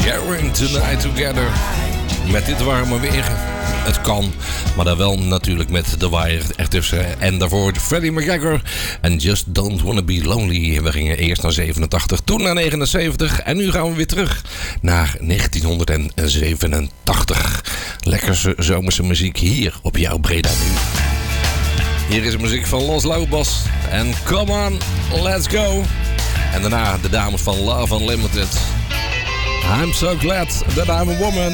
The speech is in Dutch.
Sharing Tonight Together. Met dit warme weer. Het kan, maar dan wel natuurlijk met The Wire ertussen. En daarvoor Freddie McGregor en Just Don't Wanna Be Lonely. We gingen eerst naar 87, toen naar 79 en nu gaan we weer terug naar 1987. Lekker zomerse muziek hier op jouw Breda Nu. Hier is de muziek van Los Lobos en Come On, Let's Go. En daarna de dames van Love Unlimited. I'm so glad that I'm a woman.